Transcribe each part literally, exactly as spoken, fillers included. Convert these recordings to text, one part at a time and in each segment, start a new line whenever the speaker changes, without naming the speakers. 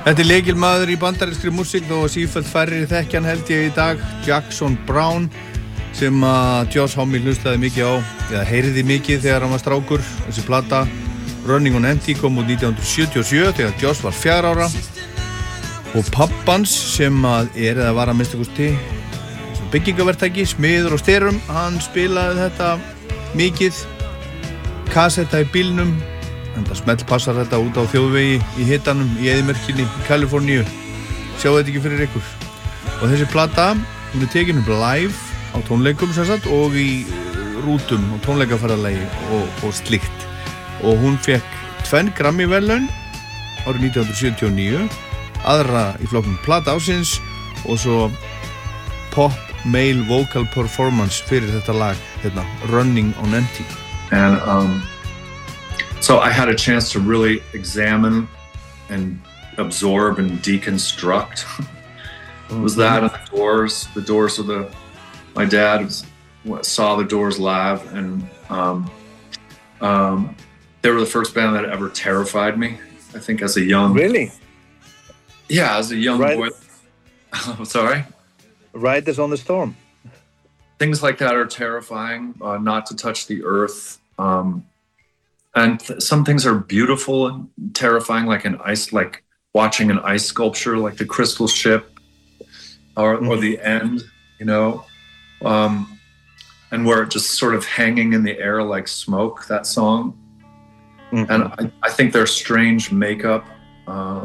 Þetta er lykilmaður í bandarískri músík þó að sífellt færri þekkjan held ég í dag, Jackson Browne, sem að Josh Homme hlustaði mikið á, eða heyrði mikið þegar hann var strákur. Þessi plata Running on Empty kom út nítján hundruð sjötíu og sjö þegar Josh var fjögurra ára og pappans sem að er eða var að minnsta kosti byggingaverktæki, smiður og styrum, hann spilaði þetta mikið, kassetta í bílnum. En það smelt passar þetta út á þjóðvegi í hitanum í eyðimörkinni í Kaliforníu. Sjáu þetta ekki fyrir ykkur. Og þessi plata, hún er tekin upp live á tónleikum sem sagt og í rútum og tónleikaferðalagi og, og slíkt. Og hún fekk tvenn Grammy-verðlaun árið nítján hundruð sjötíu og níu, aðra í flokknum plata ársins og svo Pop Male Vocal Performance fyrir þetta lag, hérna, Running on Empty.
And, um... So I had a chance to really examine and absorb and deconstruct. It was that and the Doors. The Doors were the, my dad was, saw the Doors live, and um, um, they were the first band that ever terrified me. I think as a young.
Really?
Yeah, as a young
right.
boy. Sorry?
Riders on the Storm.
Things like that are terrifying. Uh, Not to Touch the Earth. Um, And th- some things are beautiful and terrifying, like an ice, like watching an ice sculpture, like the Crystal Ship, or mm-hmm. or the End, you know, um, and where it just sort of hanging in the air like smoke. That song, mm-hmm. and I, I think their strange makeup, uh,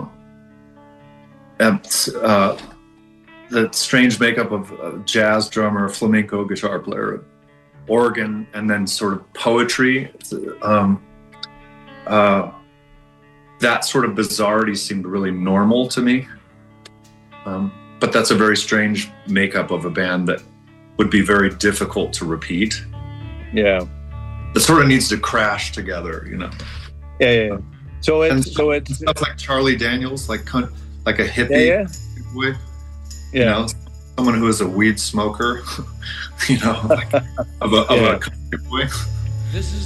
and uh, the strange makeup of a jazz drummer, flamenco guitar player, organ, and then sort of poetry. Um, Uh, that sort of bizarrity seemed really normal to me. Um, but that's a very strange makeup of a band that would be very difficult to repeat.
Yeah.
It sort of needs to crash together, you know.
Yeah, yeah, yeah. So it's,
and
so it's
stuff like Charlie Daniels, like like a hippie,
yeah, yeah.
boy,
yeah.
You know, someone who is a weed smoker, you know, like, of a, of yeah. a country boy.
This is